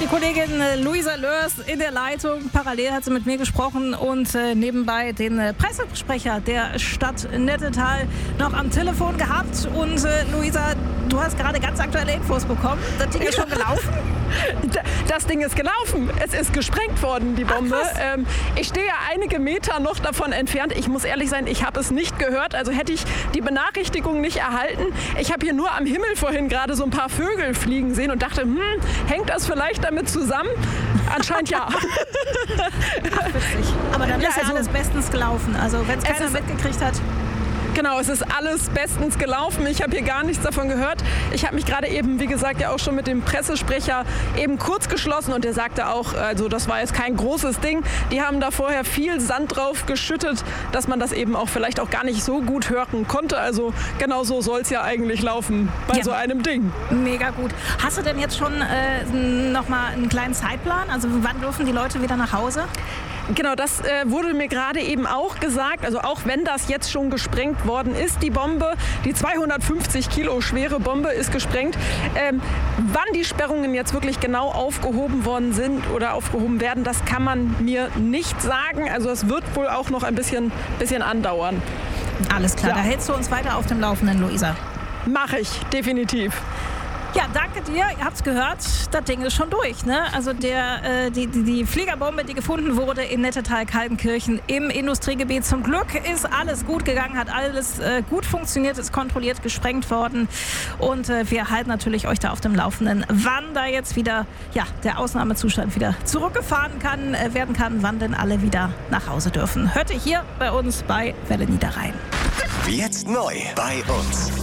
Die Kollegin Luisa Lörs in der Leitung. Parallel hat sie mit mir gesprochen und nebenbei den Pressesprecher der Stadt Nettetal noch am Telefon gehabt. Und Luisa, du hast gerade ganz aktuelle Infos bekommen. Das Ding ist schon gelaufen? Das Ding ist gelaufen. Es ist gesprengt worden, die Bombe. Ich stehe ja einige Meter noch davon entfernt. Ich muss ehrlich sein, ich habe es nicht gehört. Also hätte ich die Benachrichtigung nicht erhalten. Ich habe hier nur am Himmel vorhin gerade so ein paar Vögel fliegen sehen und dachte, hängt das vielleicht damit zusammen? Anscheinend ja. Ach, witzig. Aber dann ist ja alles bestens gelaufen. Also wenn es keiner mitgekriegt hat. Genau, es ist alles bestens gelaufen. Ich habe hier gar nichts davon gehört. Ich habe mich gerade eben, wie gesagt, ja auch schon mit dem Pressesprecher eben kurz geschlossen und der sagte auch, also das war jetzt kein großes Ding. Die haben da vorher viel Sand drauf geschüttet, dass man das eben auch vielleicht auch gar nicht so gut hören konnte. Also genau so soll es ja eigentlich laufen bei so einem Ding. Mega gut. Hast du denn jetzt schon noch mal einen kleinen Zeitplan? Also wann dürfen die Leute wieder nach Hause? Genau, das wurde mir gerade eben auch gesagt. Also auch wenn das jetzt schon gesprengt worden ist, die Bombe, die 250 Kilo schwere Bombe ist gesprengt. Wann die Sperrungen jetzt wirklich genau aufgehoben worden sind oder aufgehoben werden, das kann man mir nicht sagen. Also es wird wohl auch noch ein bisschen andauern. Alles klar, da hältst du uns weiter auf dem Laufenden, Luisa. Mache ich, definitiv. Ja, danke dir. Ihr habt's gehört, das Ding ist schon durch. Ne? Also die Fliegerbombe, die gefunden wurde in Nettetal-Kaltenkirchen im Industriegebiet. Zum Glück ist alles gut gegangen, hat alles gut funktioniert, ist kontrolliert gesprengt worden. Und wir halten natürlich euch da auf dem Laufenden, wann da jetzt wieder der Ausnahmezustand wieder zurückgefahren werden kann, wann denn alle wieder nach Hause dürfen. Hört ihr hier bei uns bei Welle Niederrhein. Jetzt neu bei uns.